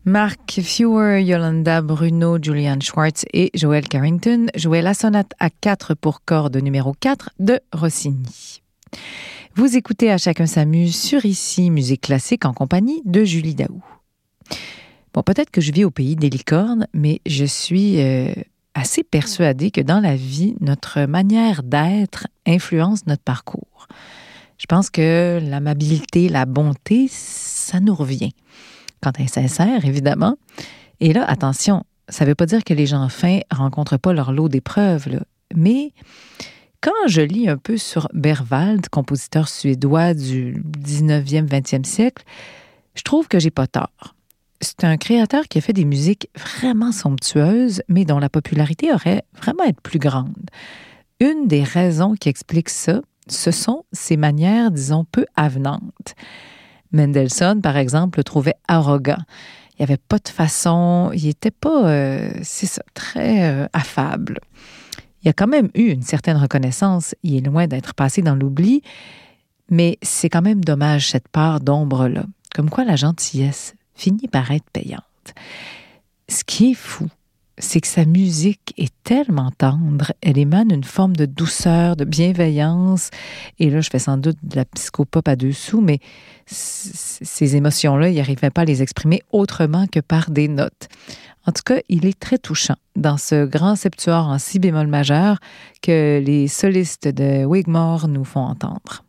Mark Fewer, Yolanda Bruno, Julian Schwartz et Joel Carrington jouaient la sonate A4 pour cordes numéro 4 de Rossini. Vous écoutez À chacun s'amuse sur ici, musique classique en compagnie de Julie Daou. Bon, peut-être que je vis au pays des licornes, mais je suis assez persuadée que dans la vie, notre manière d'être influence notre parcours. Je pense que l'amabilité, la bonté, ça nous revient. Quand elle est sincère, évidemment. Et là, attention, ça ne veut pas dire que les gens fins ne rencontrent pas leur lot d'épreuves, là. Mais quand je lis un peu sur Berwald, compositeur suédois du 19e, 20e siècle, je trouve que j'ai pas tort. C'est un créateur qui a fait des musiques vraiment somptueuses, mais dont la popularité aurait vraiment être plus grande. Une des raisons qui explique ça, ce sont ses manières, disons, peu avenantes. Mendelssohn, par exemple, le trouvait arrogant. Il n'y avait pas de façon, il n'était pas, c'est ça, très affable. Il a quand même eu une certaine reconnaissance, il est loin d'être passé dans l'oubli, mais c'est quand même dommage cette part d'ombre-là. Comme quoi la gentillesse finit par être payante. Ce qui est fou, c'est que sa musique est tellement tendre, elle émane une forme de douceur, de bienveillance, et là, je fais sans doute de la psychopop à deux sous, mais ces émotions-là, il n'arrivait pas à les exprimer autrement que par des notes. En tout cas, il est très touchant dans ce grand septuor en si bémol majeur que les solistes de Wigmore nous font entendre.